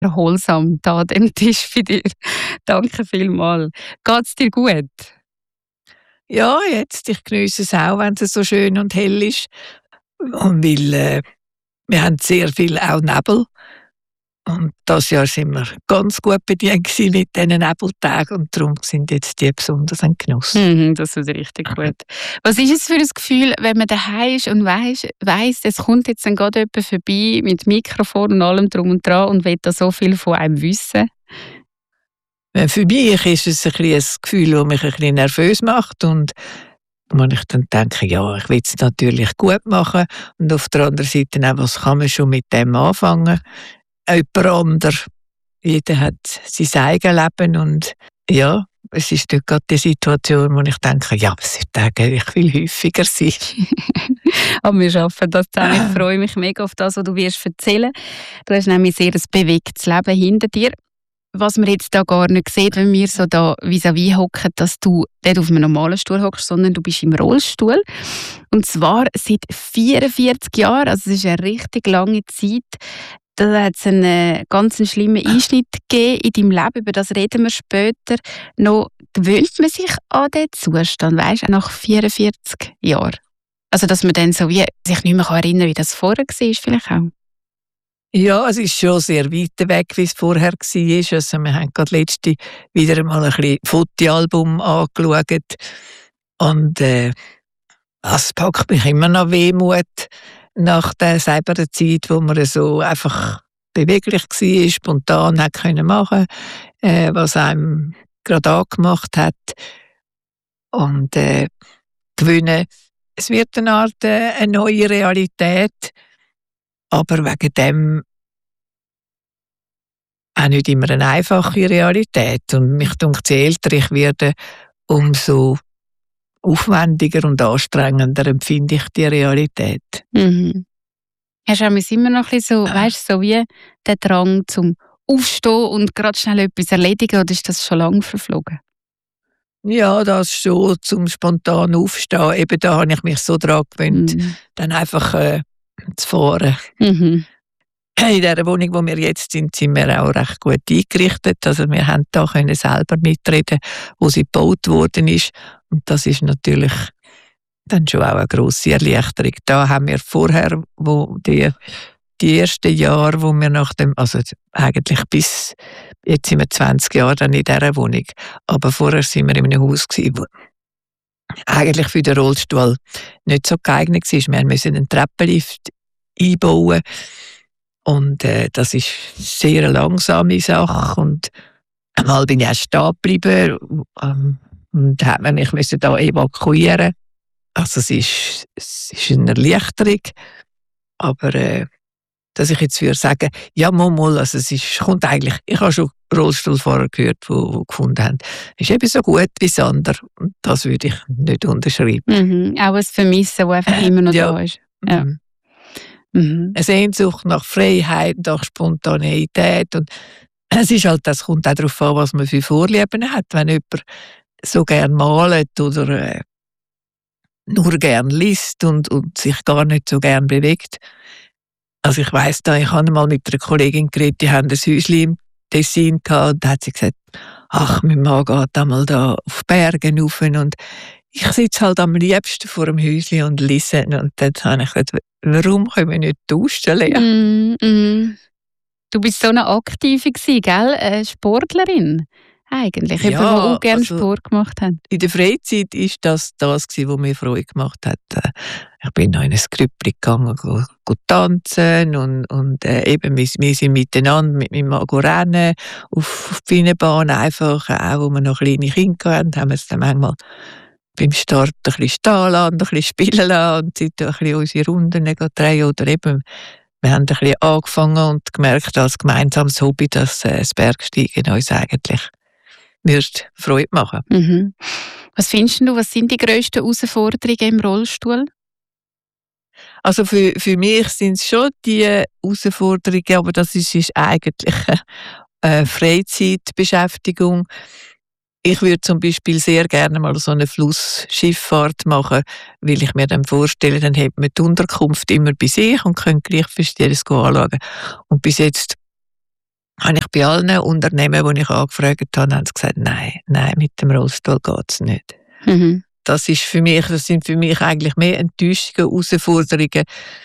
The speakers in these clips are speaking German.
erholsam da an dem Tisch bei dir. Danke vielmals. Geht's dir gut? Ja, jetzt, ich geniesse es auch, wenn es so schön und hell ist. Und weil wir haben sehr viel auch Nebel. Und das Jahr sind wir ganz gut bedient gewesen mit diesen Nebeltagen und darum sind jetzt die besonders ein Genuss. Das ist richtig gut. Was ist es für ein Gefühl, wenn man daheim ist und weiss, es kommt jetzt dann gerade jemand vorbei mit Mikrofon und allem drum und dran und will da so viel von einem wissen? Für mich ist es ein Gefühl, das mich ein bisschen nervös macht und wo ich dann denke, ja, ich will es natürlich gut machen und auf der anderen Seite auch, was kann man schon mit dem anfangen? Jemand anderes. Jeder hat sein eigenes Leben und ja, es ist nicht gerade die Situation, wo ich denke, ja, es sollte eigentlich viel häufiger sein. Aber wir schaffen das zusammen. Ich freue mich mega auf das, was du wirst erzählen. Du hast nämlich sehr ein bewegtes Leben hinter dir. Was man jetzt da gar nicht sieht, wenn wir so da vis-à-vis hocken, dass du nicht auf einem normalen Stuhl hockst, sondern du bist im Rollstuhl. Und zwar seit 44 Jahren, also es ist eine richtig lange Zeit. Da hat es einen ganz schlimmen Einschnitt gegeben in deinem Leben, über das reden wir später noch. Gewöhnt man sich an diesen Zustand, weisst du, nach 44 Jahren? Also dass man dann so wie sich nicht mehr erinnern kann, wie das vorher war vielleicht auch? Ja, es ist schon sehr weit weg, wie es vorher war. Also wir haben gerade letzte wieder einmal ein bisschen Fotoalbum angeschaut. Und es packt mich immer noch Wehmut nach der selben Zeit, wo man so einfach beweglich war, spontan hat können machen, was einem gerade angemacht hat. Und gewinnen, es wird eine Art eine neue Realität. Aber wegen dem auch nicht immer eine einfache Realität. Und mich dunkt, je älter ich werde, umso aufwendiger und anstrengender empfinde ich die Realität. Mhm. Hast du auch immer noch ein bisschen so, weißt, so wie der Drang zum Aufstehen und gerade schnell etwas erledigen, oder ist das schon lange verflogen? Ja, das schon, zum spontan Aufstehen. Eben da habe ich mich so daran gewöhnt, dann einfach zu fahren. In der Wohnung, wo wir jetzt sind, sind wir auch recht gut eingerichtet. Also wir haben da können selber mitreden, wo sie gebaut worden ist. Und das ist natürlich dann schon auch eine grosse Erleichterung. Da haben wir vorher, wo die ersten Jahre, wo wir nach dem, also eigentlich bis jetzt sind wir 20 Jahre dann in dieser Wohnung. Aber vorher sind wir in einem Haus gewesen, wo eigentlich für den Rollstuhl nicht so geeignet war. Wir mussten einen Treppenlift einbauen. Und das ist eine sehr langsame Sache. Und einmal bin ich auch stehen geblieben und hat man mich da evakuieren. Also es ist eine Erleichterung. Aber dass ich jetzt würde sagen, ja, mal, also kommt eigentlich, ich habe schon Rollstuhlfahrer gehört, die gefunden haben, es ist eben so gut wie das andere. Und das würde ich nicht unterschreiben. Auch ein Vermissen, das einfach immer noch da ist. Ja. Eine Sehnsucht nach Freiheit, nach Spontaneität. Und es ist halt, das kommt auch darauf an, was man für Vorlieben hat. Wenn jemand so gern malt oder nur gern liest und sich gar nicht so gern bewegt. Also ich weiss da, ich habe mal mit einer Kollegin geredet, die haben ein Häuschen im Tessin gehabt und da hat sie gesagt, ach, mein Mann geht einmal da auf Bergen rauf und ich sitze halt am liebsten vor dem Häuschen und lese. Und dann habe ich gesagt, warum können wir nicht tauschen lernen? Du bist so eine Aktive gewesen, gell? Eine Sportlerin eigentlich, die auch gerne Sport gemacht hat. In der Freizeit war das gewesen, was mir Freude gemacht hat. Ich bin noch in ein Grüppli gegangen, go tanzen und eben wir sind miteinander mit meinem Mann rennen, auf die Bienenbahn einfach, auch wo wir noch kleine Kinder hatten, haben wir es dann manchmal beim Start ein bisschen stehen lassen, ein bisschen spielen lassen und sind ein bisschen unsere Runden drehen oder eben wir haben ein bisschen angefangen und gemerkt als gemeinsames Hobby, dass das Bergsteigen uns eigentlich Freude machen. Was findest du, was sind die grössten Herausforderungen im Rollstuhl? Also für mich sind es schon die Herausforderungen, aber das ist eigentlich eine Freizeitbeschäftigung. Ich würde zum Beispiel sehr gerne mal so eine Flussschifffahrt machen, weil ich mir dann vorstelle, dann hat man die Unterkunft immer bei sich und kann gleich vieles anschauen. Und bis jetzt habe ich bei allen Unternehmen, die ich angefragt habe, haben sie gesagt, nein, mit dem Rollstuhl geht es nicht. Mhm. Das sind für mich eigentlich mehr Enttäuschungen, Herausforderungen.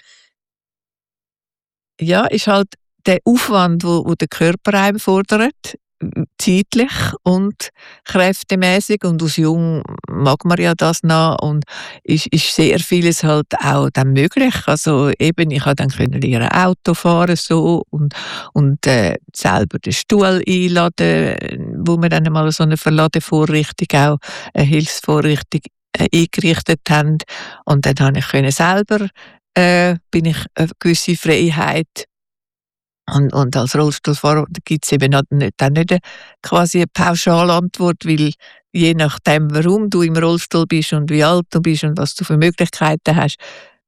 Ja, ist halt der Aufwand, wo der Körper einem fordert, zeitlich und kräftemäßig, und als Jung mag man ja das noch, und ist sehr vieles halt auch dann möglich. Also eben, ich konnte dann lernen Auto fahren so, und selber den Stuhl einladen, wo wir dann mal so eine Verladevorrichtung, auch eine Hilfsvorrichtung eingerichtet haben, und dann habe ich selber bin ich eine gewisse Freiheit. Und als Rollstuhlfahrer gibt es eben nicht quasi eine Pauschalantwort, weil je nachdem, warum du im Rollstuhl bist und wie alt du bist und was du für Möglichkeiten hast,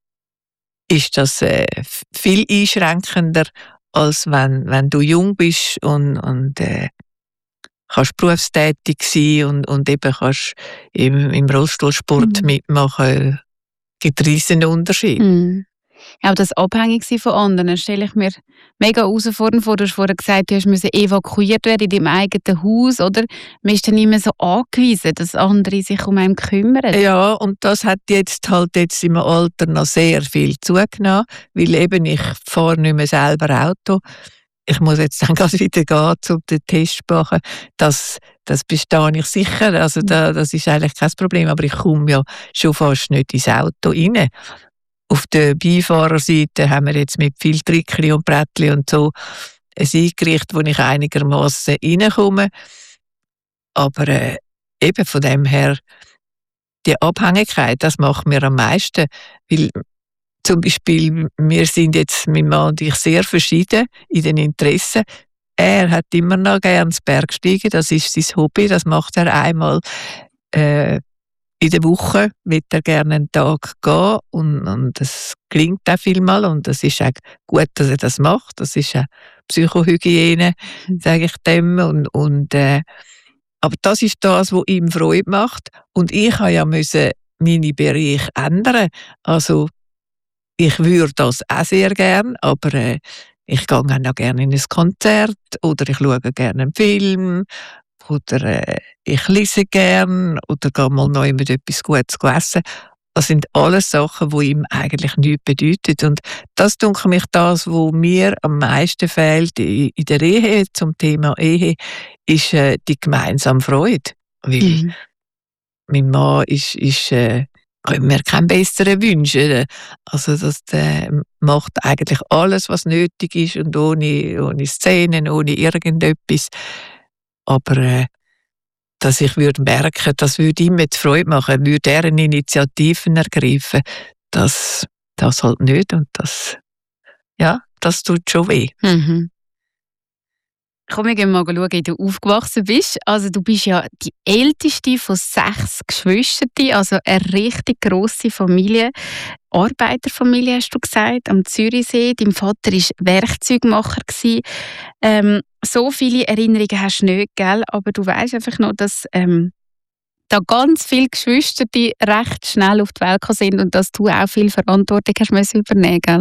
ist das viel einschränkender, als wenn du jung bist und kannst berufstätig sein und eben kannst im Rollstuhlsport mitmachen. Gibt riesen Unterschied. Mhm. Auch das Abhängigsein von anderen stelle ich mir mega herausfordernd vor. Du hast vorhin gesagt, du musst evakuiert werden in deinem eigenen Haus, oder? Man ist dann nicht mehr so angewiesen, dass andere sich um einen kümmern. Ja, und das hat jetzt im Alter noch sehr viel zugenommen, weil eben ich fahre nicht mehr selber Auto. Ich muss jetzt dann gerade wieder gehen, um den Test zu machen. Das bestehe ich sicher. Also das ist eigentlich kein Problem, aber ich komme ja schon fast nicht ins Auto rein. Auf der Beifahrerseite haben wir jetzt mit viel Trickli und Brettli und so ein eingerichtet, wo ich einigermaßen reinkomme. Aber eben von dem her, die Abhängigkeit, das macht mir am meisten. Weil zum Beispiel, wir sind jetzt, mein Mann und ich, sehr verschieden in den Interessen. Er hat immer noch gerne das Bergsteigen, das ist sein Hobby, das macht er einmal in der Woche, wird er gerne einen Tag gehen, und das gelingt auch vielmal, und das ist auch gut, dass er das macht. Das ist auch Psychohygiene, sage ich dem. Aber das ist das, was ihm Freude macht. Und ich musste ja meine Bereiche ändern. Also ich würde das auch sehr gerne, aber ich gehe auch noch gerne in ein Konzert oder ich schaue gerne einen Film oder ich lese gerne oder gehe mal noch mit etwas Gutes essen. Das sind alles Sachen, die ihm eigentlich nichts bedeuten. Und das ist mich das, was mir am meisten fehlt in der Ehe, zum Thema Ehe, ist die gemeinsame Freude. Weil mein Mann kann mir keinen besseren wünschen. Also das macht eigentlich alles, was nötig ist, und ohne Szenen, ohne irgendetwas. Aber dass ich würde merken, das würde ihm jetzt Freude machen, würde er eine Initiativen ergreifen, das halt nicht, und das tut schon weh. Mhm. Komm, wir gehen mal schauen, wie du aufgewachsen bist. Also du bist ja die älteste von 6 Geschwistern, also eine richtig grosse Familie. Arbeiterfamilie, hast du gesagt, am Zürichsee. Dein Vater war Werkzeugmacher. So viele Erinnerungen hast du nicht, gell? Aber du weißt einfach noch, dass da ganz viele Geschwister die recht schnell auf die Welt sind und dass du auch viel Verantwortung hast übernehmen, gell?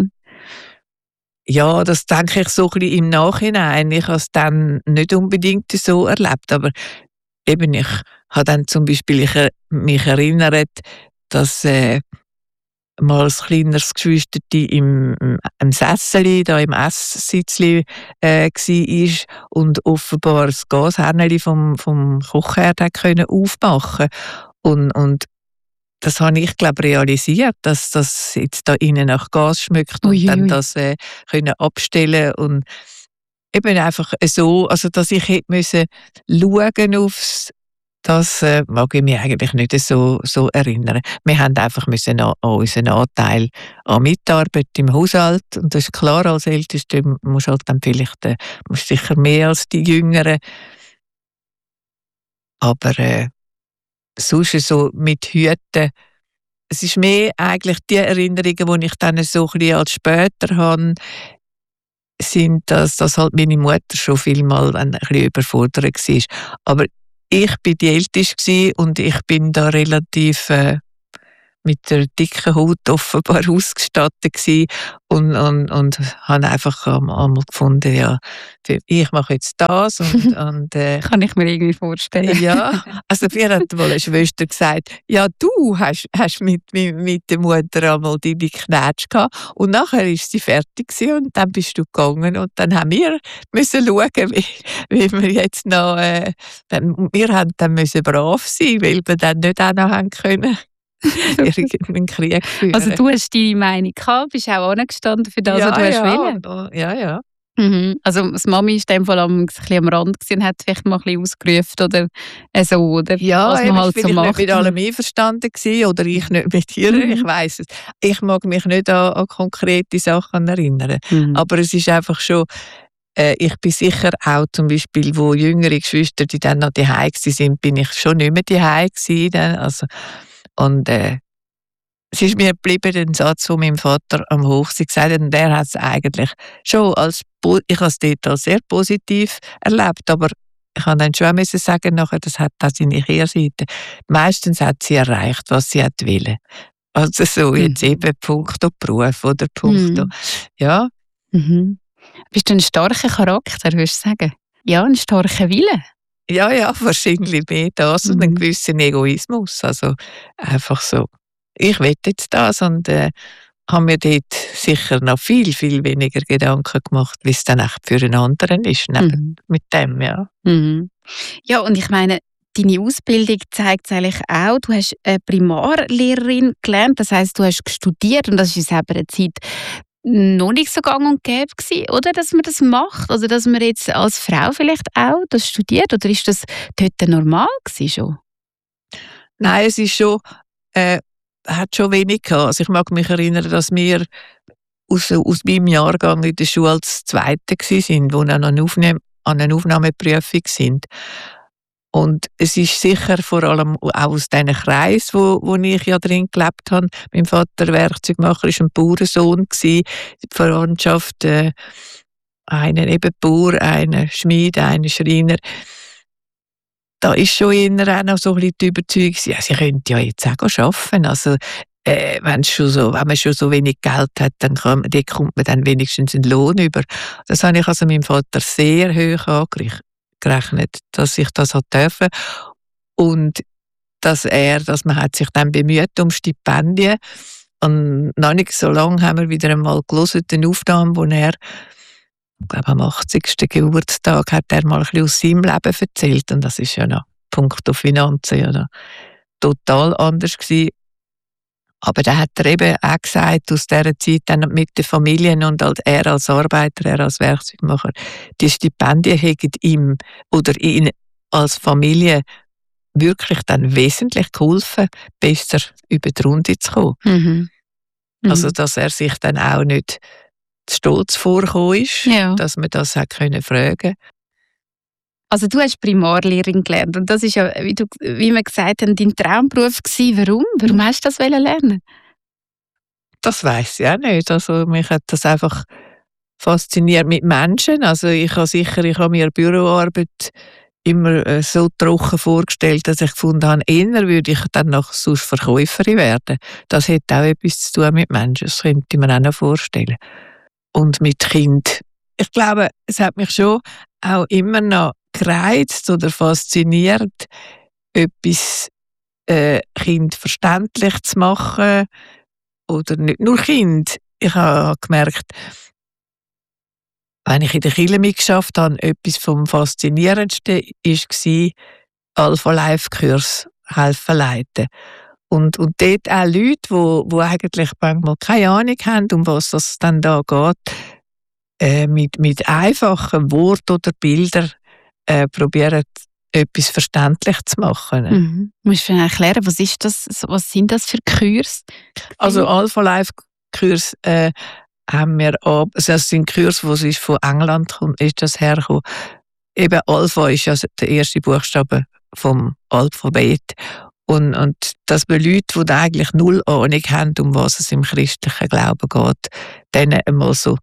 Ja, das denke ich so ein bisschen im Nachhinein. Ich habe es dann nicht unbedingt so erlebt, aber eben, ich habe dann zum Beispiel mich erinnert, dass mal ein kleineres Geschwisterchen im Sesseli, da im Esssitzli war und offenbar das Gashähnchen vom Kochherd aufmachen konnte. Und das habe ich, glaube realisiert, dass das jetzt da innen nach Gas schmeckt und dann das können abstellen und eben einfach so, also dass ich hätte müssen schauen aufs, das mag ich mich eigentlich nicht so erinnern. Wir haben einfach müssen an unseren Anteil an Mitarbeit im Haushalt, und das ist klar, als Älteste musst halt dann vielleicht musst sicher mehr als die Jüngeren, aber sonst so mit Hüten. Es ist mehr eigentlich die Erinnerungen, die ich dann so ein bisschen als später habe, sind, dass halt meine Mutter schon vielmal ein bisschen überfordert war. Aber ich war die Älteste und ich bin da relativ mit der dicken Haut offenbar ausgestattet gewesen und habe einfach einmal gefunden, ja, ich mache jetzt das und kann ich mir irgendwie vorstellen. Ja, also mir hat mal eine Schwester gesagt, ja, du hast mit der Mutter einmal deine Knätsch gehabt und nachher ist sie fertig gewesen und dann bist du gegangen und dann haben wir müssen schauen, wie wir jetzt noch, wir haben dann müssen brav sein, weil wir dann nicht auch noch haben können. Irgendeinen Krieg führen. Also du hast deine Meinung gehabt, bist auch angestanden für das, was du hast wollen. Ja. Also das Mami war in dem Fall ein bisschen am Rand und hat vielleicht mal ein bisschen ausgerufen oder so, oder ja, was man halt so macht. Nicht mit allem einverstanden gewesen, oder ich nicht mit ihr, ich weiss es. Ich mag mich nicht an konkrete Sachen erinnern, aber es ist einfach schon, ich bin sicher auch zum Beispiel, wo jüngere Geschwister, die dann noch daheim waren, bin ich schon nicht mehr daheim gewesen. Also, und es ist mir geblieben, den Satz, den mein Vater am Hochsee gesagt hat, und der hat es eigentlich schon ich habe es dort als sehr positiv erlebt, aber ich kann dann schon auch sagen, nachher, das hat auch seine Kehrseite. Meistens hat sie erreicht, was sie wollte. Also so jetzt eben punkto Beruf oder punkto, ja. Bist du ein starker Charakter, würdest du sagen? Ja, ein starker Wille? Ja, wahrscheinlich mehr das und einen gewissen Egoismus, also einfach so. Ich will jetzt das und habe mir dort sicher noch viel, viel weniger Gedanken gemacht, wie es dann echt für einen anderen ist, mit dem, ja. Ja, und ich meine, deine Ausbildung zeigt es eigentlich auch, du hast eine Primarlehrerin gelernt, das heisst, du hast studiert und das ist in selber Zeit noch nicht so gang und gäbe gewesen, oder, dass man das macht, also dass man jetzt als Frau vielleicht auch das studiert, oder ist das dort normal gewesen schon? Nein, es ist schon, hat schon wenig gehabt. Also ich mag mich erinnern, dass wir aus meinem Jahrgang in der Schule als Zweite waren, die an einer Aufnahmeprüfung sind. Und es ist sicher vor allem auch aus diesen Kreis, wo ich ja drin gelebt habe. Mein Vater Werkzeugmacher war ein Bauernsohn, die Verwandtschaft, einer eben Bauer, einer Schmied, einer Schreiner. Da ist schon eher auch noch so ein bisschen die Überzeugung, ja, sie könnte ja jetzt auch arbeiten. Also, wenn man schon so wenig Geld hat, dann kommt man dann wenigstens einen Lohn über. Das habe ich also meinem Vater sehr hoch angerechnet, dass ich das dürfen. Und dass man hat sich dann bemüht um Stipendien. Und noch nicht so lange haben wir wieder einmal gelesen, eine Aufnahme, wo er, ich glaube, am 80. Geburtstag hat er mal ein bisschen aus seinem Leben erzählt. Und das ist ja noch punkto Finanzen ja noch total anders gewesen. Aber da hat er eben auch gesagt, aus dieser Zeit dann mit den Familien und er als Arbeiter, er als Werkzeugmacher, die Stipendien haben ihm oder ihn als Familie wirklich dann wesentlich geholfen, besser über die Runde zu kommen. Also, dass er sich dann auch nicht stolz vorgekommen ist, dass man das hat können fragen. Also du hast Primarlehrerin gelernt und das ist ja, wie wir gesagt haben, dein Traumberuf gewesen. Warum? Warum hast du das lernen? Das weiss ich auch nicht. Also mich hat das einfach fasziniert mit Menschen. Also ich habe mir Büroarbeit immer so trocken vorgestellt, dass ich gefunden habe, eher würde ich dann noch sonst Verkäuferin werden. Das hätte auch etwas zu tun mit Menschen. Das könnte ich mir auch noch vorstellen. Und mit Kind. Ich glaube, es hat mich schon auch immer noch gereizt oder fasziniert, etwas Kind verständlich zu machen. Oder nicht nur Kind. Ich habe gemerkt, wenn ich in der Kirche mitgeschafft habe, etwas vom Faszinierendsten war, Alpha-Life-Kurs helfen leiten. Und dort auch Leute, die eigentlich manchmal keine Ahnung haben, um was es dann da geht, mit einfachen Worten oder Bildern probieren, etwas verständlich zu machen. Musst du mir erklären, was ist das? Was sind das für Kurse? Also Alpha-Life-Kurs haben wir also das sind Kurse, die von England ist das hergekommen. Eben Alpha ist ja der erste Buchstabe vom Alphabet. Und dass wir Leute, die eigentlich null Ahnung haben, um was es im christlichen Glauben geht, denen einmal so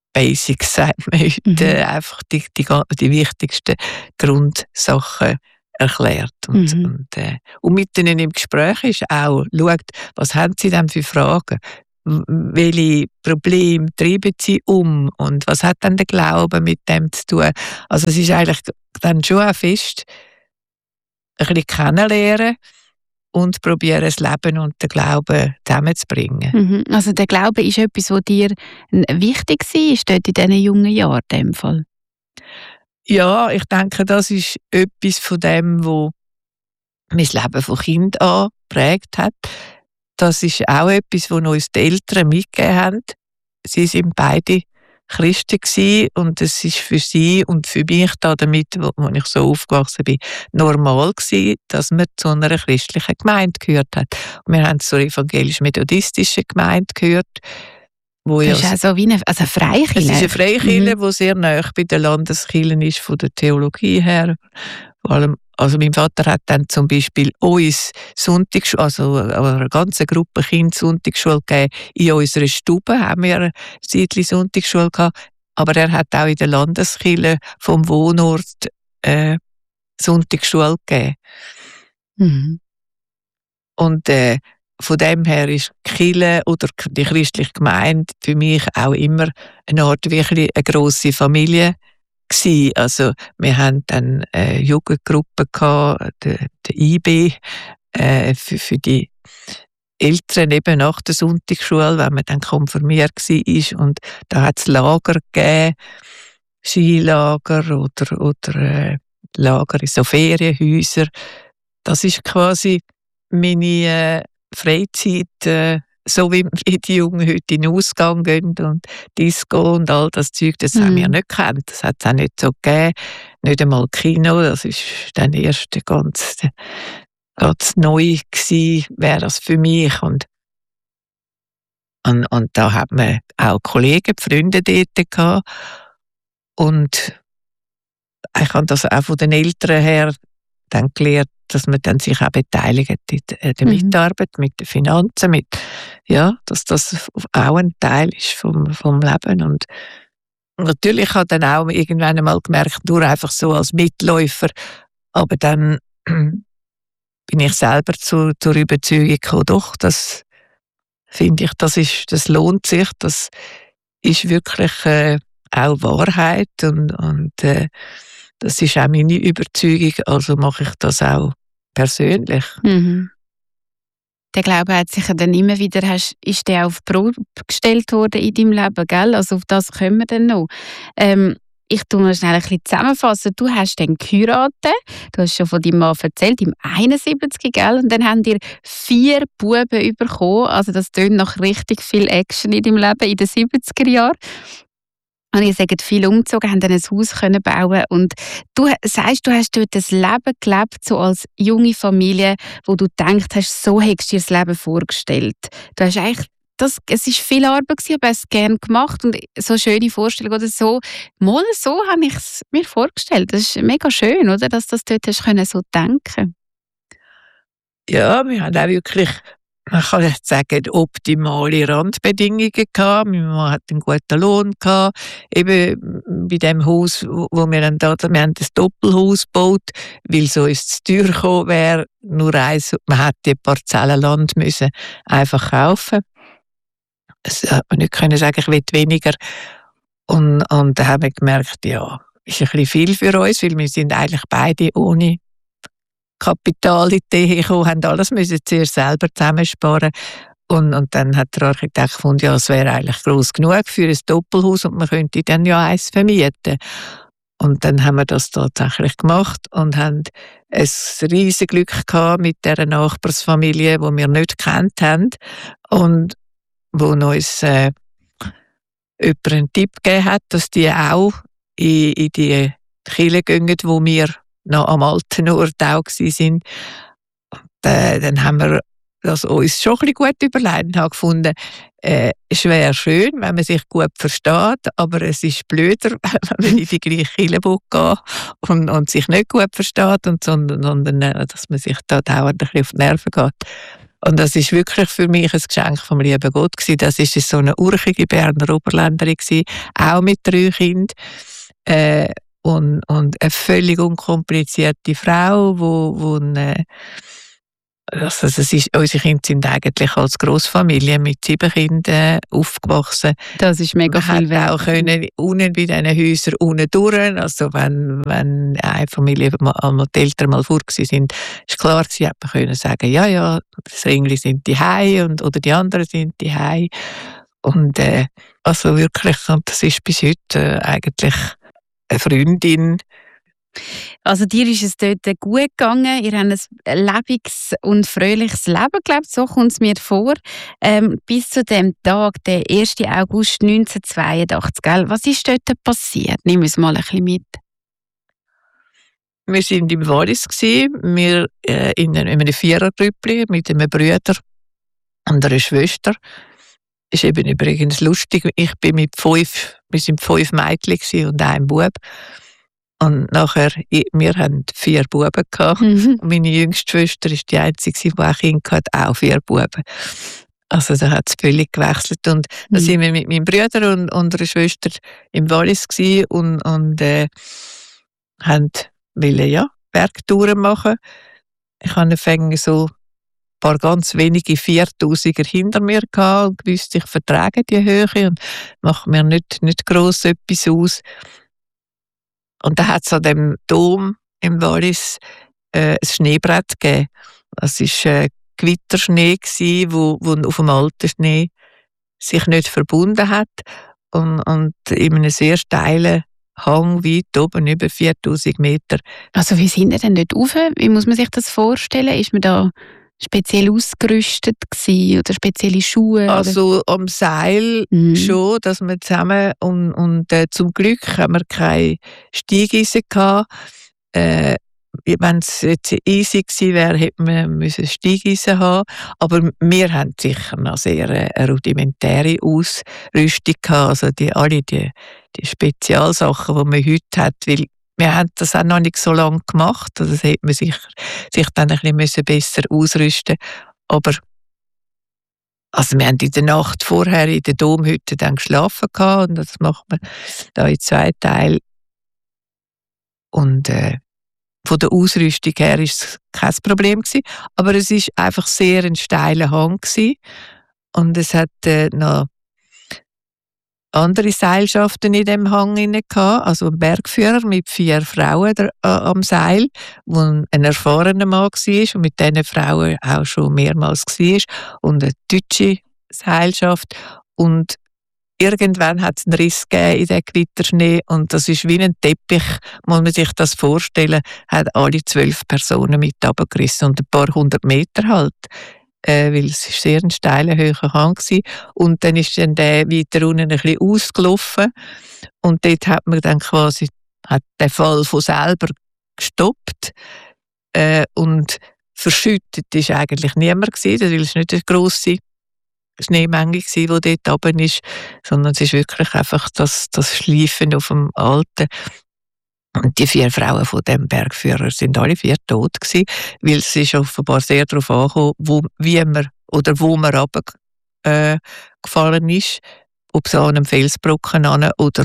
Basics, sagt man heute, einfach die wichtigsten Grundsachen erklärt. Und mit ihnen im Gespräch ist auch, schaut, was haben sie denn für Fragen? Welche Probleme treiben sie um? Und was hat dann der Glaube mit dem zu tun? Also es ist eigentlich dann schon auch fest, ein bisschen kennenlernen und probieren, das Leben und den Glauben zusammenzubringen. Also der Glaube ist etwas, was dir wichtig war dort in diesen jungen Jahren in dem Fall? Ja, ich denke, das ist etwas von dem, was mein Leben von Kind an geprägt hat. Das ist auch etwas, was uns die Eltern mitgegeben haben. Sie sind beide Christen gewesen, und es ist für sie und für mich damit, wo ich so aufgewachsen bin, normal gewesen, dass man zu einer christlichen Gemeinde gehört hat. Und wir haben zur evangelisch-methodistischen Gemeinde gehört. Das ist auch so wie eine Freikirche. Es ist eine Freikirche, die sehr nahe bei den Landeskirchen ist, von der Theologie her. Vor allem, also mein Vater hat dann zum Beispiel uns Sonntagsschule, also eine ganze Gruppe Kinder Sonntagsschule gegeben. In unserer Stube haben wir eine Zeitli Sonntagsschule gehabt, aber er hat auch in der Landeskirche vom Wohnort Sonntagsschule gegeben. Und von dem her ist die Kirche oder die christliche Gemeinde für mich auch immer eine Art wirklich eine grosse Familie gewesen. Also wir haben dann eine Jugendgruppe gehabt, der IB, für die Eltern eben nach der Sonntagsschule, wenn man dann konfirmiert war. Und da hat es Lager gegeben, Skilager oder Lager in so Ferienhäusern. Das ist quasi meine Freizeit, so wie die Jungen heute in den Ausgang gehen und Disco und all das Zeug, das haben wir nicht gekannt. Das hat es auch nicht so gegeben. Nicht einmal Kino, das ist dann erst ganz neu gewesen, wäre das für mich. Und da hat man auch Kollegen, Freunde dort gehabt. Und ich habe das auch von den Eltern her dann gelernt, dass man dann sich auch beteiligt in der Mitarbeit, mit den Finanzen, dass das auch ein Teil ist vom Leben. Und natürlich habe ich dann auch irgendwann einmal gemerkt, nur einfach so als Mitläufer, aber dann bin ich selber zur Überzeugung gekommen, doch, das finde ich, das lohnt sich, das ist wirklich auch Wahrheit und das ist auch meine Überzeugung, also mache ich das auch persönlich. Der Glaube hat sich dann immer wieder, ist der auf die Probe gestellt worden in deinem Leben, gell? Also auf das kommen wir dann noch. Ich tue mal schnell ein bisschen zusammenfassen. Du hast dann geheiratet, du hast schon von deinem Mann erzählt, im 71, gell? Und dann haben dir 4 Buben bekommen. Also das tönt nach richtig viel Action in deinem Leben in den 70er Jahren. Und ihr seid viel umgezogen, haben dann ein Haus können bauen. Und du sagst, du hast dort ein Leben gelebt, so als junge Familie, wo du gedacht hast, so hättest du dir das Leben vorgestellt. Du hast eigentlich es war viel Arbeit, aber hast es gerne gemacht. Und so eine schöne Vorstellung, oder so, mal so habe ich es mir vorgestellt. Das ist mega schön, oder, dass du das dort hast können, so denken. Ja, wir haben auch wirklich, man kann jetzt sagen, optimale Randbedingungen gehabt. Mein Mann hat einen guten Lohn gehabt. Eben bei dem Haus, wo wir dann wir haben das Doppelhaus gebaut, weil es uns zu teuer gekommen wäre. Nur eins, man hätte die Parzellen Land müssen einfach kaufen. Es hat man nicht können sagen, ich will weniger. Und da haben wir gemerkt, ja, ist ein bisschen viel für uns, weil wir sind eigentlich beide ohne Kapital in die Ehe gekommen, haben alles müssen zuerst selber zusammensparen. Und dann hat der Architekt gefunden, ja, es wäre eigentlich gross genug für ein Doppelhaus und man könnte dann ja eins vermieten. Und dann haben wir das tatsächlich gemacht und haben ein riesiges Glück gehabt mit dieser Nachbarsfamilie, die wir nicht gekannt haben und wo uns jemand einen Tipp gegeben hat, dass die auch in die Kirche gehen, wo wir noch am alten Ort auch waren. Dann haben wir das uns schon ein bisschen gut überlegt und haben gefunden, es wäre schön, wenn man sich gut versteht, aber es ist blöder, wenn man in die gleiche Kirche geht und sich nicht gut versteht, sondern dass man sich da dauernd ein bisschen auf die Nerven geht. Und das ist wirklich für mich ein Geschenk vom lieben Gott gewesen. Das ist so eine urchige Berner Oberländerin gewesen, auch mit 3 Kindern. und eine völlig unkomplizierte Frau, wo also unsere Kinder sind eigentlich als Grossfamilie mit 7 Kindern aufgewachsen. Das ist mega viel wert. Auch können unten bei diesen Häusern unten durch, also wenn eine Familie einmal die Eltern mal fort sind, ist klar, sie hätten können sagen, ja, das Ringli sind die oder die anderen sind die und also wirklich, und das ist bis heute eigentlich eine Freundin. Also dir ist es dort gut gegangen, ihr habt ein lebendiges und fröhliches Leben gelebt, so kommt es mir vor. Bis zu dem Tag, der 1. August 1982, gell? Was ist dort passiert? Nimm uns mal ein bisschen mit. Wir waren im Wallis, wir in einem Vierergrüppli mit einem Bruder und einer Schwester. Ist eben übrigens lustig, wir sind 5 Mädchen und ein Bub. Und nachher, wir hatten 4 Buben gehabt. Und meine jüngste Schwester ist die einzige, die ein Kind hatte, auch 4 Buben. Also da hat es völlig gewechselt. Und da sind wir mit meinem Bruder und einer Schwester im Wallis und wollten Bergtouren machen. Ich hatte so ein paar ganz wenige 4000er hinter mir gehabt und wusste, ich vertrage die Höhe und mache mir nicht gross etwas aus. Und da hat es an dem Dom im Wallis ein Schneebrett gegeben. Das war Gewitterschnee, wo auf dem alten Schnee sich nicht verbunden hat. Und in einem sehr steilen Hang weit oben, über 4000 Meter. Also wie sind ihr denn dort rauf? Wie muss man sich das vorstellen? Ist man da speziell ausgerüstet gewesen, oder spezielle Schuhe? Also am Seil schon, dass wir zusammen und zum Glück haben wir keine Steigeisen gehabt. Wenn es jetzt easy gewesen wäre, hätte man Steigeisen haben. Aber wir haben sicher noch sehr eine rudimentäre Ausrüstung gehabt. Also alle die Spezialsachen, die man heute hat, weil wir haben das auch noch nicht so lange gemacht. Also das hätte man sich dann ein bisschen besser ausrüsten müssen. Aber also wir haben in der Nacht vorher in der Domhütte dann geschlafen gehabt, und das macht man da in 2 Teilen. Und von der Ausrüstung her war es kein Problem gewesen, aber es war einfach sehr ein steiler Hang gewesen. Und es hat noch andere Seilschaften in dem Hang gehabt, also ein Bergführer mit 4 Frauen am Seil, wo ein erfahrener Mann war und mit diesen Frauen auch schon mehrmals war, und eine deutsche Seilschaft. Und irgendwann hat es einen Riss gegeben in diesem Gewitterschnee, und das ist wie ein Teppich, muss man sich das vorstellen, hat alle 12 Personen mit runtergerissen und ein paar 100 Meter halt. Weil es sehr ein steiler, hoher Hang war. Und dann ist dann der weiter unten ein bisschen ausgelaufen. Und dort hat man dann quasi den Fall von selber gestoppt. Und verschüttet war eigentlich niemand gewesen, weil es nicht eine grosse Schneemenge war, die dort oben ist, sondern es ist wirklich einfach das Schleifen auf dem Alten. Und die 4 Frauen von dem Bergführer sind alle 4 tot gewesen, weil es ist offenbar sehr darauf angekommen, wo man runtergefallen ist, ob es an einem Felsbrocken an oder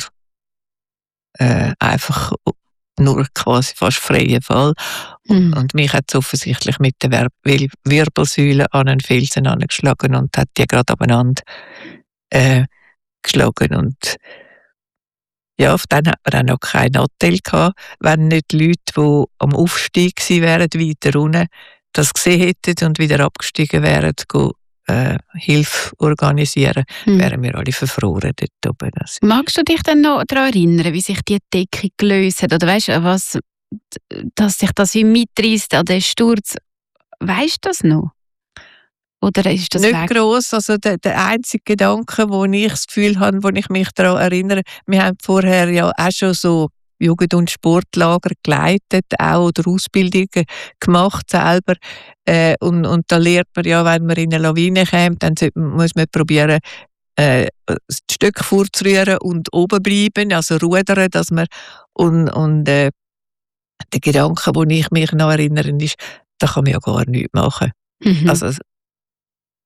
einfach nur quasi fast freien Fall. Und mich hat es offensichtlich mit der Wirbelsäule an einen Felsen angeschlagen und hat die gerade abeinander geschlagen. Und ja, dann hat man auch noch kein Hotel gehabt, wenn nicht die Leute, die am Aufstieg gewesen wären, weiter unten, das gesehen hätten und wieder abgestiegen wären, Hilfe organisieren, wären wir alle verfroren dort oben. Magst du dich dann noch daran erinnern, wie sich die Decke gelöst hat? Oder weißt du, dass sich das wie mitreißt an den Sturz? Weißt du das noch? Oder ist das nicht gross. Also der einzige Gedanke, wo ich das Gefühl habe, wo ich mich daran erinnere, wir haben vorher ja auch schon so Jugend- und Sportlager geleitet, auch, oder Ausbildungen gemacht selber. Und da lernt man ja, wenn man in eine Lawine kommt, dann muss man probieren, das Stück vorzurühren und oben bleiben, also rudern, dass man der Gedanke, wo ich mich noch erinnere, ist, da kann man ja gar nichts machen. Also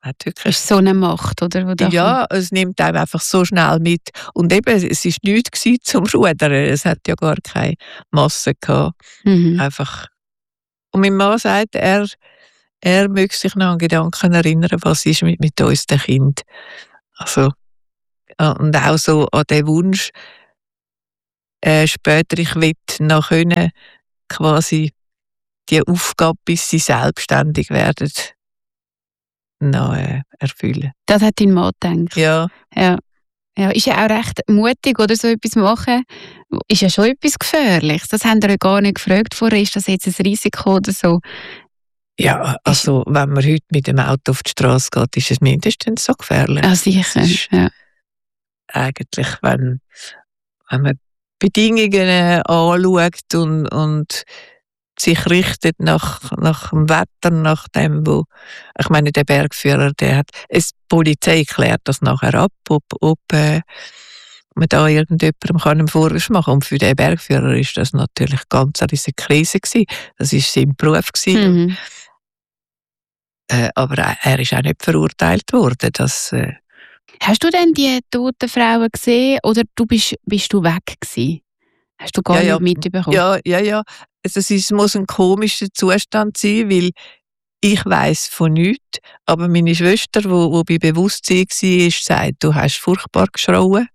hat wirklich... Ist so eine Macht, oder? Ja, es nimmt einem einfach so schnell mit. Und eben, es war nichts zum Rudern. Es hat ja gar keine Masse gehabt. Einfach. Und mein Mann sagt, er möchte sich noch an Gedanken erinnern, was ist mit uns, den Kind. Also, und auch so an den Wunsch, später, ich will noch können, quasi die Aufgabe, bis sie selbstständig werden, noch erfüllen. Das hat dein Mann gedacht? Ja. Ja, ist ja auch recht mutig, oder so etwas machen. Ist ja schon etwas Gefährliches. Das haben wir ja gar nicht gefragt vorher. Ist das jetzt ein Risiko oder so? Ja, also wenn man heute mit dem Auto auf die Straße geht, ist es mindestens so gefährlich. Ah, sicher, ja. Eigentlich, wenn man Bedingungen anschaut und sich richtet nach dem Wetter, nach dem, wo... Ich meine, der Bergführer, die Polizei klärt das nachher ab, ob man da irgendjemandem einen Vorwurf machen kann. Und für den Bergführer ist das natürlich ganz eine riesige Krise gewesen. Das war sein Beruf gewesen. Aber er ist auch nicht verurteilt worden. Hast du denn die toten Frauen gesehen oder bist du weg gewesen? Hast du gar nicht mitbekommen? Ja. Es muss ein komischer Zustand sein, weil ich weiss von nichts. Aber meine Schwester, die bei Bewusstsein war, sagt, du hast furchtbar geschrauen.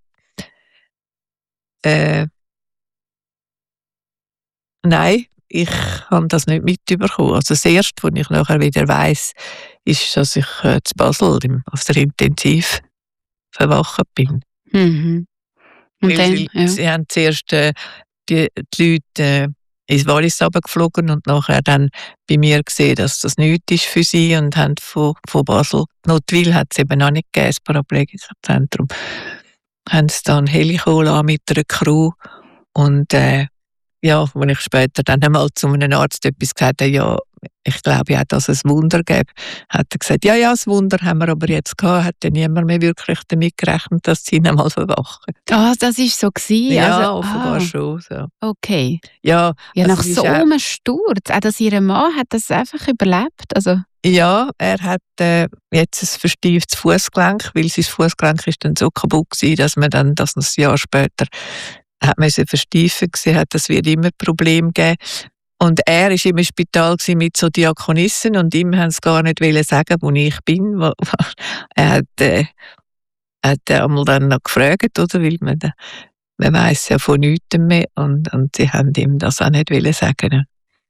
Nein, ich habe das nicht mitbekommen. Also das Erste, was ich nachher wieder weiss, ist, dass ich zu Basel auf der Intensiv verwacht bin. Und weil sie haben zuerst die Leute ins Wallis runtergeflogen und nachher dann bei mir gesehen, dass das nichts ist für sie und haben von Basel, Notwil hat es eben noch nicht gegeben, das Paraplegikerzentrum, haben sie dann Helikol mit einer Crew und ja, als ich später dann einmal zu einem Arzt etwas gesagt habe, ja, ich glaube ja, dass es ein Wunder gäbe, hat er gesagt, ja, das Wunder haben wir aber jetzt gehabt, hat ja niemand mehr wirklich damit gerechnet, dass sie ihn einmal verwachen. Ah, das war so gewesen? Ja, also, offenbar schon. So. Okay. Ja, also nach so einem Sturz, auch dass ihr Mann hat das einfach überlebt? Also. Ja, er hat jetzt ein verstieftes Fußgelenk, weil sein Fußgelenk ist dann so kaputt gewesen, dass man dann das ein Jahr später hat müssen versteifen gesehen hat, das wird immer Probleme geben. Und er war im Spital mit so Diakonissen und ihm haben sie gar nicht sagen, wo ich bin. Er hat einmal dann noch gefragt, oder? Weil man weiss ja von nichts mehr und sie haben ihm das auch nicht sagen.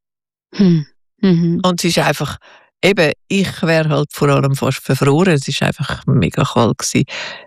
Und es ist einfach, eben, ich wäre halt vor allem fast verfroren. Es war einfach mega kalt gewesen.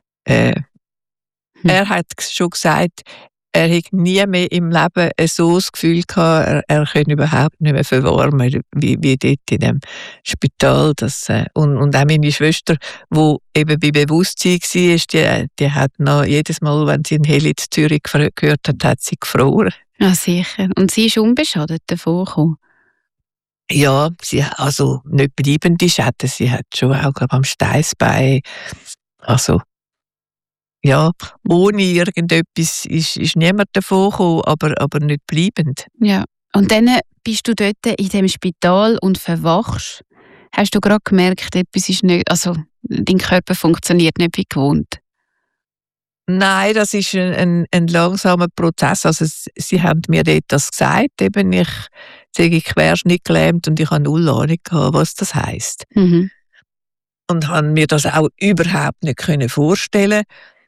Er hat schon gesagt, er hätte nie mehr im Leben so das Gefühl gehabt, er könne überhaupt nicht mehr verwarmen, wie dort in dem Spital. Und auch meine Schwester, die eben bei Bewusstsein war, die hat noch jedes Mal, wenn sie in Heli in Zürich gehört hat sie gefroren. Ja, sicher. Und sie ist unbeschadet davon gekommen? Ja, also nicht bleibende Schäden. Sie hat schon auch am Steißbein, also ja, ohne irgendetwas ist niemand davon gekommen, aber nicht bleibend. Ja, und dann bist du dort in dem Spital und verwachst. Hast du gerade gemerkt, etwas ist nicht, also dein Körper funktioniert nicht wie gewohnt? Nein, das ist ein langsamer Prozess. Also sie haben mir dort das gesagt, eben ich sage querschnittgelähmt und ich habe null Ahnung gehabt, was das heisst. Und habe mir das auch überhaupt nicht vorstellen.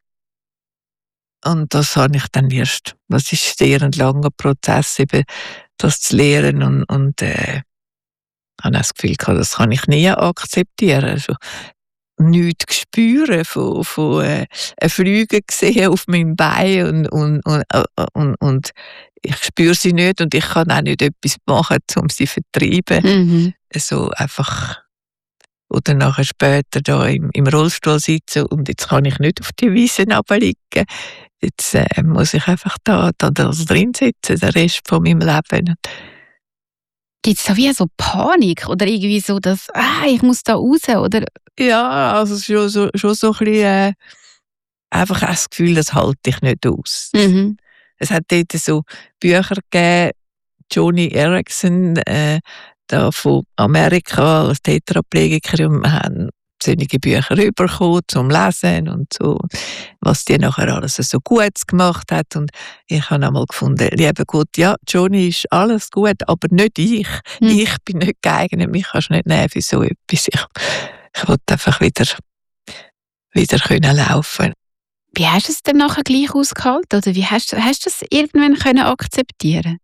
Und das habe ich dann erst, das ist sehr ein langer Prozess, eben das zu lernen und habe das Gefühl gehabt, das kann ich nie akzeptieren. Also, nichts spüren von Flügen gesehen auf meinem Bein und ich spüre sie nicht und ich kann auch nicht etwas machen, um sie zu vertreiben. So einfach. Oder nachher später da im Rollstuhl sitzen und jetzt kann ich nicht auf die Wiese runterliegen. Jetzt muss ich einfach da drin sitzen, den Rest von meinem Leben. Gibt es da wie so Panik oder irgendwie so, dass ich muss da raus, oder? Ja, also schon so ein bisschen einfach das Gefühl, das halte ich nicht aus. Es hat dort so Bücher gegeben, Joni Eareckson, da von Amerika als Tetraplegiker, und wir haben solche Bücher bekommen zum Lesen und so, was die nachher alles so Gutes gemacht hat. Und ich habe einmal gefunden, lieber Gott, ja, Johnny, ist alles gut, aber nicht ich. Ich bin nicht geeignet, mich kannst du nicht nehmen für so etwas. Ich wollte einfach wieder können laufen. Wie hast du es denn nachher gleich ausgehalten? Oder wie hast du das irgendwann können akzeptieren?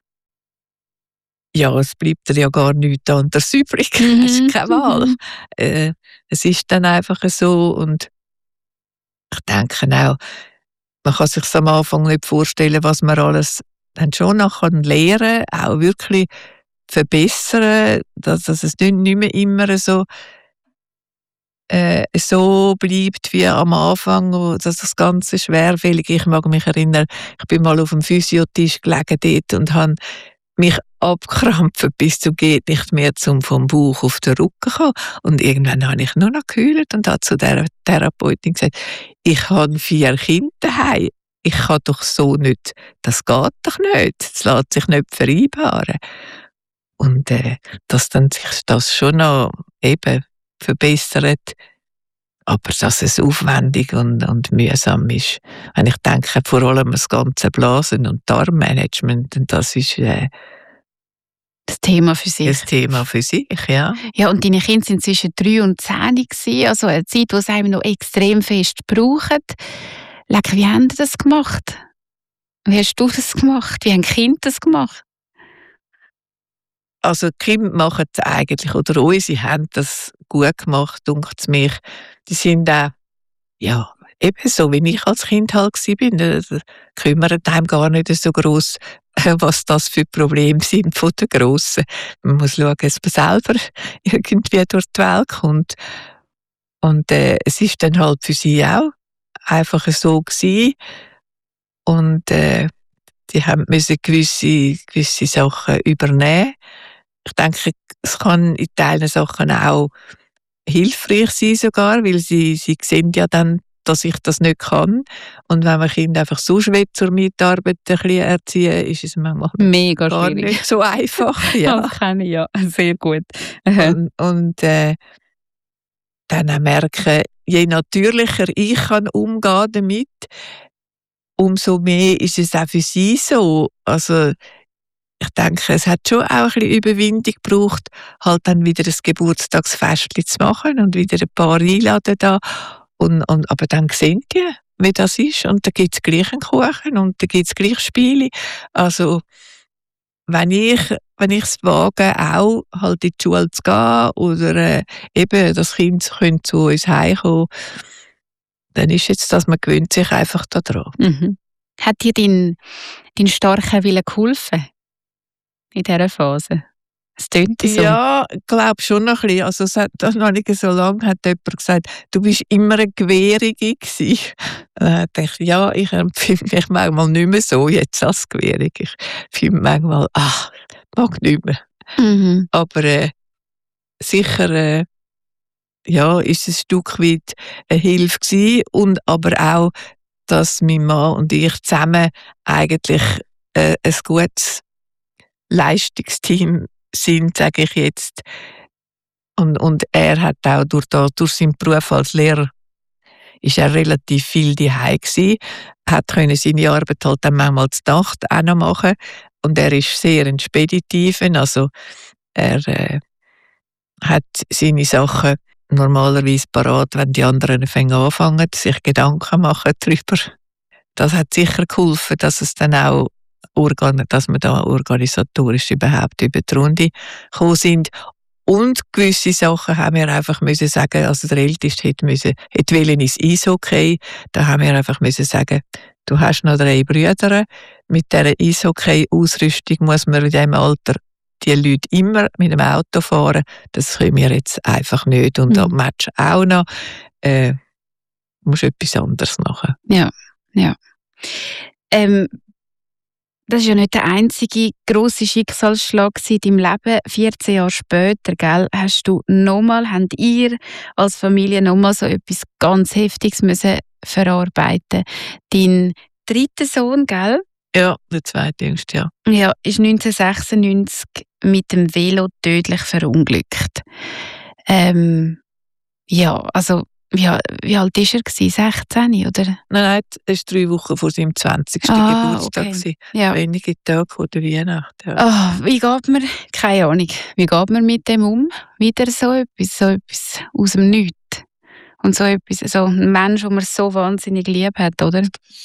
Ja, es bleibt dir ja gar nichts anderes übrig. Es ist keine Wahl. Es ist dann einfach so. Und ich denke auch, man kann sich am Anfang nicht vorstellen, was man alles dann schon nachher lernen kann, auch wirklich verbessern, dass es nicht mehr immer so bleibt wie am Anfang, dass das Ganze schwerfällig. Ich mag mich erinnern, ich bin mal auf dem Physiotisch gelegen dort und habe mich abkrampfen bis zum geht nicht mehr, vom Bauch auf den Rücken kommen. Und irgendwann habe ich nur noch geheult und habe zu der Therapeutin gesagt, ich habe 4 Kinder daheim. Ich kann doch so nicht, das geht doch nicht. Das lässt sich nicht vereinbaren. Und dass dann sich das schon noch eben verbessert, aber dass es aufwendig und mühsam ist. Wenn ich denke, vor allem das ganze Blasen- und Darmmanagement, und das ist das Thema für sich. Das Thema für sich, ja. Ja, und deine Kinder sind zwischen 3 und 10 gewesen, also eine Zeit, die es einem noch extrem fest braucht. Leck, wie haben die das gemacht? Wie hast du das gemacht? Wie haben die Kinder das gemacht? Also die Kinder machen es eigentlich, oder unsere haben das gut gemacht, dunkt es mich. Die sind auch, ja, eben so, wie ich als Kind halt war. Da kümmert einem gar nicht so gross, was das für Probleme sind von den Grossen. Man muss schauen, dass man selber irgendwie durch die Welt kommt. Und es ist dann halt für sie auch einfach so gewesen. Und die haben müssen gewisse Sachen übernehmen. Ich denke, es kann in Teilen Sachen auch hilfreich sein sogar, weil sie sehen ja dann, dass ich das nicht kann. Und wenn man Kinder einfach so schwer zur Mitarbeit ein bisschen erziehen, ist es manchmal mega gar schwierig. nicht so einfach. Ja. Das kenne ich ja, sehr gut. Und dann auch merken, je natürlicher ich kann umgehen damit, umso mehr ist es auch für sie so. Also ich denke, es hat schon auch ein bisschen Überwindung gebraucht, halt dann wieder ein Geburtstagsfest zu machen und wieder ein paar einladen da. Aber dann sehen die, wie das ist. Und dann gibt es gleich einen Kuchen und dann gibt es gleich Spiele. Also, wenn ich es wage, auch halt in die Schule zu gehen oder eben das Kind könnte zu uns heimkommen, dann ist jetzt das, man gewöhnt sich einfach daran. Mhm. Hat dir dein starker Wille geholfen in dieser Phase? Es tönt so. Ja, ich glaube schon noch ein bisschen. Also es hat noch nicht so lange hat jemand gesagt, du bist immer eine Gewährige gewesen. Dann dachte ich, ja, ich empfinde mich manchmal nicht mehr so jetzt als Gewährige. Ich finde manchmal, ich mag nicht mehr. Mhm. Aber sicher ja, ist es ein Stück weit eine Hilfe gewesen. Und aber auch, dass mein Mann und ich zusammen eigentlich ein gutes Leistungsteam sind, sage ich jetzt. Und er hat auch durch seinen Beruf als Lehrer ist er relativ viel daheim gewesen, hat können seine Arbeit halt dann manchmal zur Nacht auch noch machen. Und er ist sehr ein Speditiv, also er hat seine Sachen normalerweise parat, wenn die anderen anfangen, sich Gedanken machen darüber. Das hat sicher geholfen, dass es dann auch dass wir da organisatorisch überhaupt über die Runde gekommen sind. Und gewisse Sachen haben wir einfach müssen sagen, also der Älteste hätte wollen ins Eishockey, da haben wir einfach müssen sagen, du hast noch 3 Brüder, mit dieser Eishockey-Ausrüstung muss man in diesem Alter die Leute immer mit dem Auto fahren, das können wir jetzt einfach nicht. Und am Match auch noch, musst etwas anderes machen. Ja. Das war ja nicht der einzige grosse Schicksalsschlag in deinem Leben. 14 Jahre später, gell, habt ihr als Familie nochmal so etwas ganz Heftiges müssen verarbeiten. Dein 3. Sohn, gell? Ja, der 2. Jüngste, ja. Ja, ist 1996 mit dem Velo tödlich verunglückt. Ja, also wie alt war er? 16, oder? Nein, es war 3 Wochen vor seinem 20. Geburtstag. Okay. Ja. Wenige Tage vor der Weihnacht. Ja. Wie geht man, keine Ahnung, wie geht man mit dem um? Wieder so etwas aus dem Nichts. Und so etwas, so ein Mensch, den man so wahnsinnig lieb hat, oder?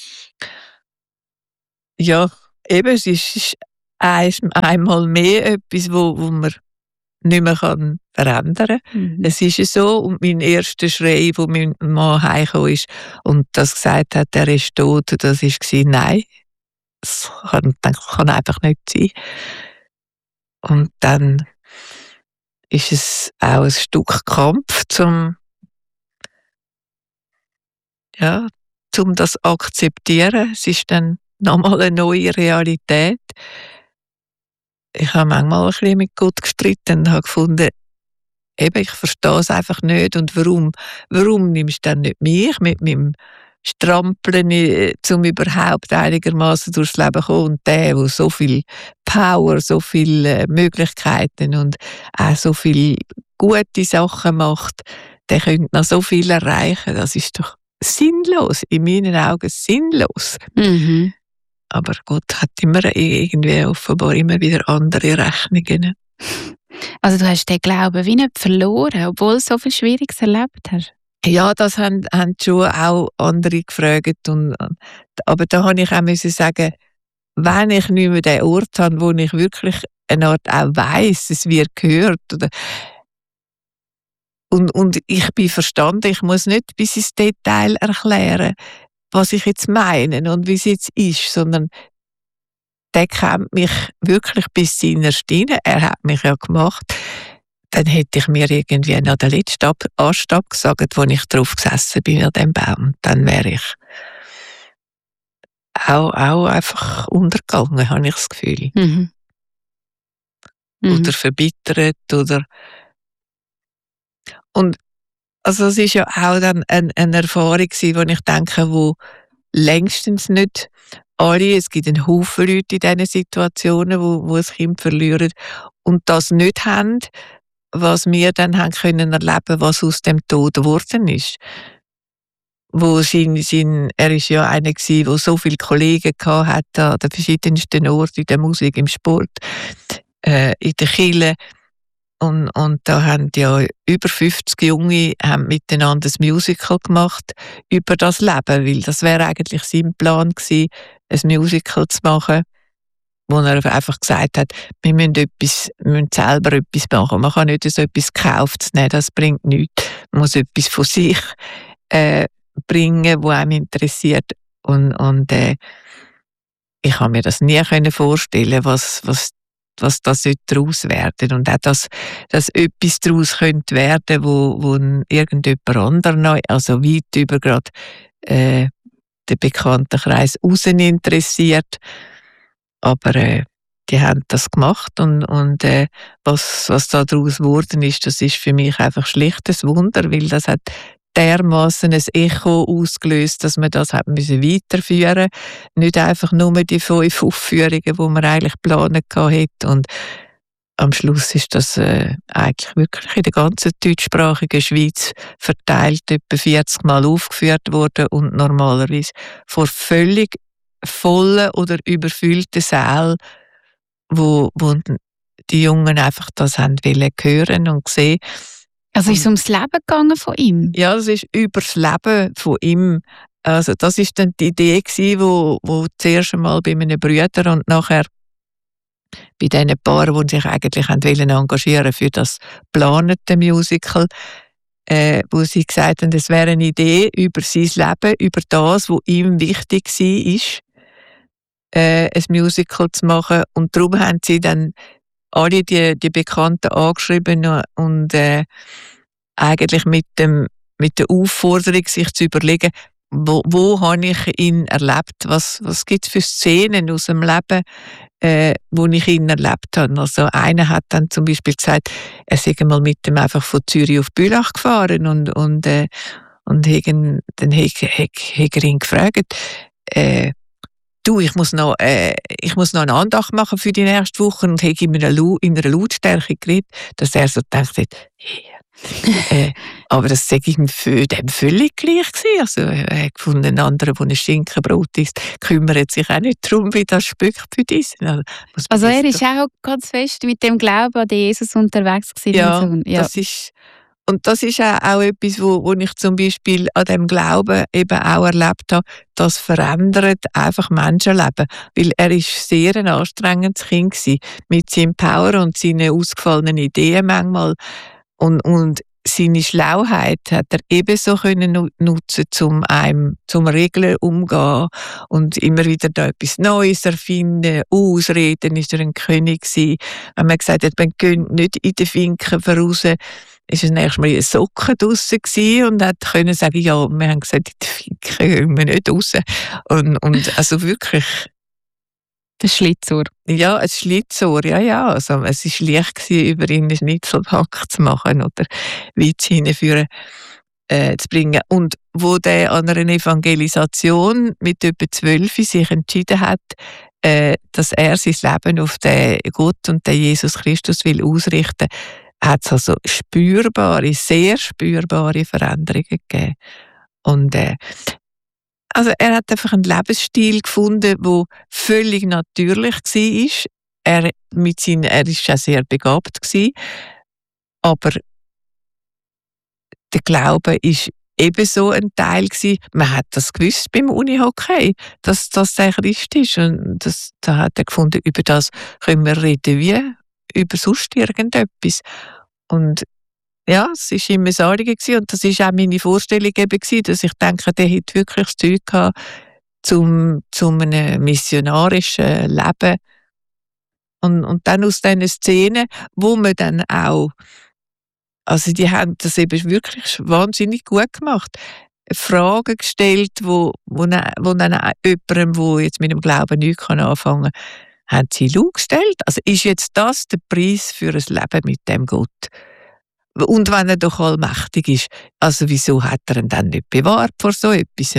Ja, eben, es ist einmal mehr etwas, wo man nicht mehr verändern kann. Es ist ja so, und mein erster Schrei, wo mein Mann heimgekommen ist und das gesagt hat, er ist tot, das war, nein, das kann einfach nicht sein. Und dann ist es auch ein Stück Kampf, um das zu akzeptieren. Es ist dann nochmal eine neue Realität. Ich habe manchmal ein bisschen mit Gott gestritten und habe gefunden, eben, ich verstehe es einfach nicht. Und warum nimmst du dann nicht mich mit meinem Strampeln, um überhaupt einigermaßen durchs Leben zu kommen? Und der so viel Power, so viele Möglichkeiten und auch so viele gute Sachen macht, der könnte noch so viel erreichen. Das ist doch sinnlos, in meinen Augen sinnlos. Mhm. Aber Gott hat irgendwie offenbar immer wieder andere Rechnungen. Also du hast den Glauben wie nicht verloren, obwohl du so viel Schwieriges erlebt hast? Ja, das haben schon auch andere gefragt. Aber da habe ich auch sagen, wenn ich nicht mehr den Ort habe, wo ich wirklich eine Art auch weiss, es wird gehört. Und ich bin verstanden, ich muss nicht bis ins Detail erklären, was ich jetzt meine und wie es jetzt ist, sondern der kennt mich wirklich bis innerst rein. Er hat mich ja gemacht. Dann hätte ich mir irgendwie noch den letzten Ast abgesagt, wo ich drauf gesessen bin an dem Baum. Dann wäre ich auch einfach untergegangen, habe ich das Gefühl. Mhm. Oder verbittert und also es ist ja auch dann eine Erfahrung gewesen, wo ich denke, wo längstens nicht alle, es gibt einen Haufen Leute in diesen Situationen, wo ein Kind verlieren und das nicht haben, was wir dann haben können erleben, was aus dem Tod geworden ist. Er ist ja einer gewesen, der so viele Kollegen hatte an den verschiedensten Orten, in der Musik, im Sport, in der Kirche. Und da haben ja über 50 Junge miteinander ein Musical gemacht über das Leben, weil das wäre eigentlich sein Plan gewesen, ein Musical zu machen, wo er einfach gesagt hat, wir müssen selber etwas machen. Man kann nicht so etwas gekauft nehmen, das bringt nichts. Man muss etwas von sich bringen, was einem interessiert. Und ich kann mir das nie vorstellen, was das daraus werden und auch, dass etwas daraus könnte werden, wo irgendjemand anderes noch, also weit über gerade den Bekanntenkreis raus interessiert. Aber die haben das gemacht und was da daraus geworden ist, das ist für mich einfach schlichtes Wunder, weil das hat dermaßen ein Echo ausgelöst, dass man das hat müssen weiterführen, nicht einfach nur die 5 Aufführungen, die man eigentlich geplant hatte. Und am Schluss ist das eigentlich wirklich in der ganzen deutschsprachigen Schweiz verteilt etwa 40 Mal aufgeführt worden und normalerweise vor völlig vollen oder überfüllten Sälen, wo die Jungen einfach das haben wollen hören und sehen. Also ist es ums Leben gegangen von ihm? Ja, es ist über das Leben von ihm. Also das ist dann die Idee gewesen, wo zuerst einmal bei meinen Brüdern und nachher bei diesen Paaren, die sich eigentlich engagieren für das geplante Musical, wo sie gesagt haben, es wäre eine Idee über sein Leben, über das, was ihm wichtig war, ein Musical zu machen. Und darum haben sie dann alle die Bekannten angeschrieben und eigentlich mit der Aufforderung, sich zu überlegen, wo habe ich ihn erlebt, was gibt es für Szenen aus dem Leben, wo ich ihn erlebt habe. Also einer hat dann zum Beispiel gesagt, er sei mal mit dem einfach von Zürich auf Bülach gefahren und dann hat er ihn gefragt, du, ich muss noch eine Andacht machen für die nächste Woche und habe ihm in einer Lautstärke geredet, dass er so gedacht hat, hey, Aber das sage ich ihm dem völlig gleich gewesen. Also, er hat gefunden, ein anderer, der ein Schinkenbrot isst, kümmert sich auch nicht darum, wie das Spöckbrot ist. Also er ist auch ganz fest mit dem Glauben an den Jesus unterwegs gewesen. Ja, und so. Ja. Das ist auch etwas, wo ich zum Beispiel an dem Glauben eben auch erlebt habe, das verändert einfach Menschenleben. Weil er ist sehr ein anstrengendes Kind gewesen, mit seinem Power und seinen ausgefallenen Ideen manchmal. Und seine Schlauheit hat er ebenso können nutzen, zum Regeln umgehen und immer wieder da etwas Neues erfinden, ausreden, ist er ein König gewesen. Wenn man gesagt hat, man geht nicht in den Finken voraus, ist es nächstes Mal in Socken draussen gewesen und hat können sagen, ja, wir haben gesagt, in den Finken gehen wir nicht raus. Und also wirklich. Der Schlitzohr. Ja, ein Schlitzohr, ja. Also, es war leicht gewesen, über ihn einen Schnitzelhack zu machen oder Witz hineinführen zu bringen. Und wo der an einer Evangelisation mit etwa 12 sich entschieden hat, dass er sein Leben auf den Gott und den Jesus Christus will ausrichten, hat es also sehr spürbare Veränderungen gegeben. Und also er hat einfach einen Lebensstil gefunden, der völlig natürlich war. Er war auch sehr begabt gewesen, aber der Glaube war ebenso ein Teil gewesen. Man hat das gewusst beim Unihockey, dass das der Christ ist. Und da hat er gefunden, über das können wir reden wie über sonst irgendetwas. Und ja, es war ihm ein Anliegen gewesen. Und das war auch meine Vorstellung eben gewesen, dass ich denke, der hätte wirklich das Zeug gehabt, zum einem missionarischen Leben. Und dann aus diesen Szenen, wo man dann auch, also die haben das eben wirklich wahnsinnig gut gemacht. Fragen gestellt, wo dann jemandem, der jetzt mit dem Glauben nichts anfangen kann, haben sie gestellt. Also ist jetzt das der Preis für ein Leben mit dem Gott? Und wenn er doch allmächtig ist, also wieso hat er ihn dann nicht bewahrt vor so etwas?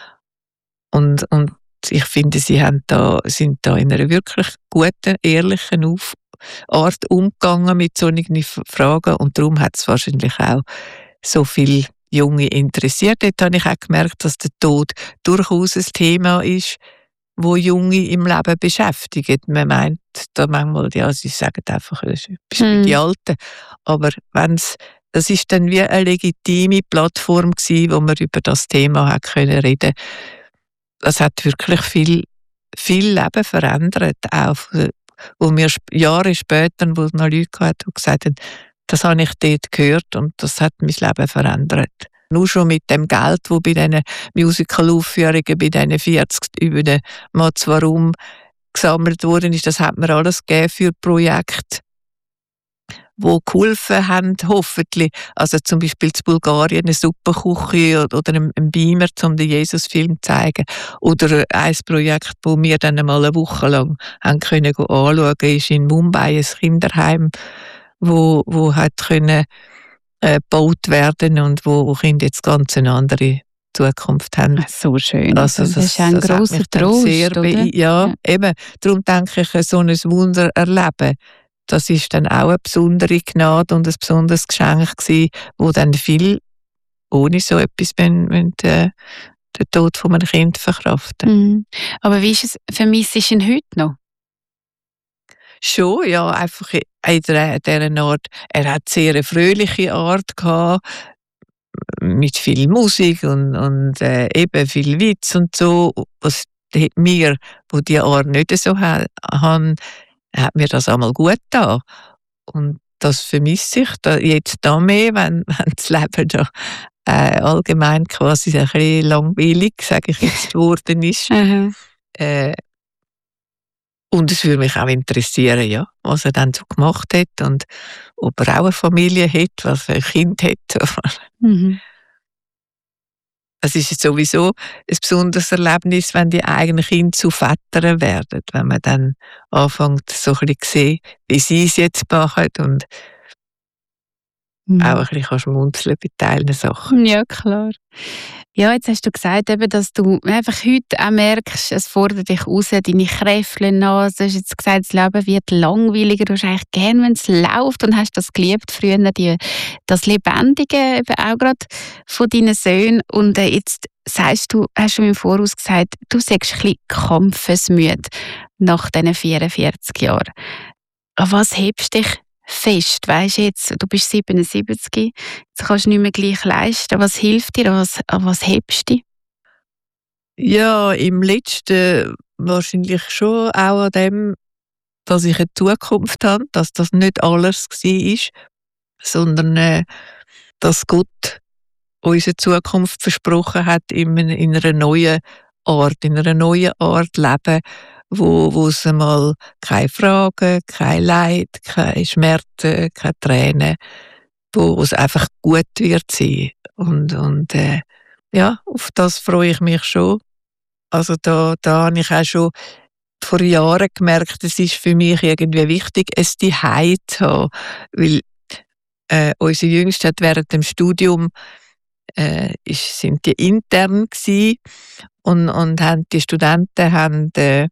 Und ich finde, sie sind da in einer wirklich guten, ehrlichen Art umgegangen mit solchen Fragen und darum hat es wahrscheinlich auch so viele Junge interessiert. Dort habe ich auch gemerkt, dass der Tod durchaus ein Thema ist, wo Junge im Leben beschäftigt. Man meint da manchmal, ja, sie sagen einfach, das ist etwas für die Alten. Aber das ist dann wie eine legitime Plattform gewesen, wo man über das Thema hat können reden. Das hat wirklich viel Leben verändert, auch wo wir Jahre später, wo es noch Leute hatten, die gesagt haben, das habe ich dort gehört und das hat mein Leben verändert. Nur schon mit dem Geld, das bei diesen Musical-Aufführungen, bei diesen 40 über den Mats Warum gesammelt worden ist, das hat mir alles gegeben für Projekte, die geholfen haben, hoffentlich. Also zum Beispiel in Bulgarien eine Suppenküche oder einen Beamer, um den Jesus-Film zu zeigen. Oder ein Projekt, das wir dann einmal eine Woche lang haben können anschauen, ist in Mumbai ein Kinderheim, wo hat können gebaut werden und wo Kinder jetzt ganz eine andere Zukunft haben. So schön. Also das ist ein grosser Trost, oder? Ja, eben. Darum denke ich, so ein Wunder erleben, das ist dann auch eine besondere Gnade und ein besonderes Geschenk gewesen, wo dann viel ohne so etwas den Tod von einem Kind verkraften. Aber wie ist es, vermisst du ihn heute noch? Schon, ja, einfach in dieser Art. Er hat sehr eine fröhliche Art gehabt, mit viel Musik und eben viel Witz und so. Was mir, wo die Art nicht so haben, hat mir das einmal gut getan. Und das vermisse ich jetzt da mehr, wenn das Leben da allgemein quasi ein bisschen langweilig, sage ich jetzt, geworden ist. Und es würde mich auch interessieren, ja, was er dann so gemacht hat und ob er auch eine Familie hat, was er ein Kind hat. Es ist sowieso ein besonderes Erlebnis, wenn die eigenen Kinder zu Vätern werden, wenn man dann anfängt, so ein bisschen zu sehen, wie sie es jetzt machen und auch ein bisschen schmunzeln bei Teilen Sachen. Ja, klar. Ja, jetzt hast du gesagt, eben, dass du einfach heute auch merkst, es fordert dich raus, deine Kräfte nach. Du hast jetzt gesagt, das Leben wird langweiliger. Du hast eigentlich gerne, wenn es läuft, und hast das geliebt früher, das Lebendige, eben auch gerade von deinen Söhnen. Und jetzt sagst du, hast du im Voraus gesagt, du sagst ein bisschen kampfesmüde nach diesen 44 Jahren. An was hebst du dich fest? Weisst jetzt, du bist 77, jetzt kannst du nicht mehr gleich leisten. Was hilft dir? An was hebst du dich? Ja, im Letzten wahrscheinlich schon auch an dem, dass ich eine Zukunft habe, dass das nicht alles war, sondern dass Gott unsere Zukunft versprochen hat in einer neuen Art Leben, wo es einmal keine Fragen, kein Leid, keine Schmerzen, keine Tränen, wo es einfach gut wird sein. Und ja, auf das freue ich mich schon. Also da habe ich auch schon vor Jahren gemerkt, es ist für mich irgendwie wichtig, es Zuhause zu haben. Weil unser Jüngster hat während dem Studium sind die intern gsi und die Studenten haben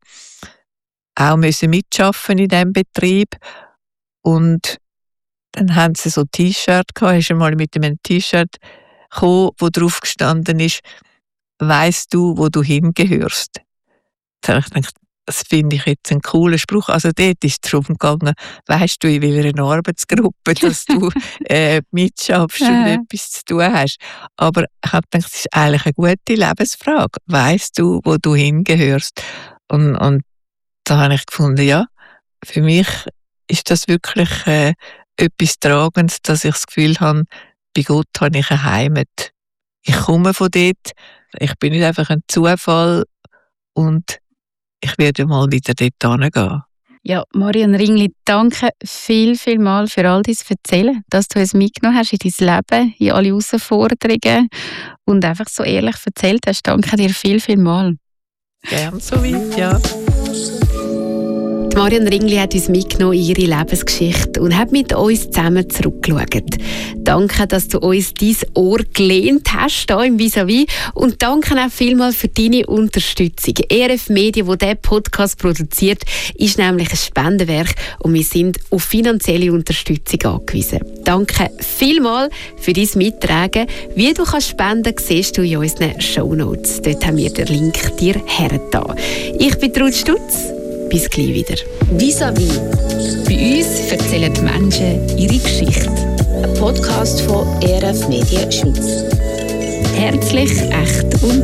auch müssen mitschaffen in diesem Betrieb. Und dann haben sie so T-Shirt gehabt, ist einmal mit einem T-Shirt gekommen, wo drauf gestanden ist: «Weisst du, wo du hingehörst?» Da habe ich gedacht, das finde ich jetzt einen coolen Spruch. Also dort ist es darum gegangen, weisst du, in welcher Arbeitsgruppe, dass du mitschaffst und etwas zu tun hast. Aber ich habe gedacht, das ist eigentlich eine gute Lebensfrage. Weisst du, wo du hingehörst? Und da habe ich gefunden, ja, für mich ist das wirklich etwas Tragendes, dass ich das Gefühl habe, bei Gott habe ich eine Heimat. Ich komme von dort, ich bin nicht einfach ein Zufall und ich werde mal wieder dort hingehen. Ja, Marion Ringli, danke viel mal für all dein Erzählen, dass du es mitgenommen hast in dein Leben, in alle Herausforderungen und einfach so ehrlich erzählt hast. Danke dir viel mal. Gern so weit, ja. Marion Ringli hat uns mitgenommen in ihre Lebensgeschichte und hat mit uns zusammen zurückgeschaut. Danke, dass du uns dein Ohr gelehnt hast, hier im Vis-à-vis. Und danke auch vielmals für deine Unterstützung. ERF Media, wo diesen Podcast produziert, ist nämlich ein Spendenwerk und wir sind auf finanzielle Unterstützung angewiesen. Danke vielmals für dein Mittragen. Wie du kannst spenden, siehst du in unseren Shownotes. Dort haben wir den Link dir hergetan. Ich bin Ruth Stutz. Bis gleich wieder. Vis-à-vis. Bei uns erzählen die Menschen ihre Geschichte. Ein Podcast von ERF Media Schweiz. Herzlich, echt und